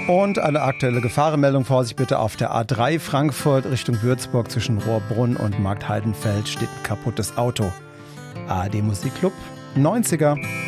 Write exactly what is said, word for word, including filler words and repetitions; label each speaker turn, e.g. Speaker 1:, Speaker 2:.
Speaker 1: Und eine aktuelle Gefahrenmeldung: Vorsicht bitte auf der A drei Frankfurt Richtung Würzburg zwischen Rohrbrunn und Marktheidenfeld steht ein kaputtes Auto. A R D Musikclub neunziger.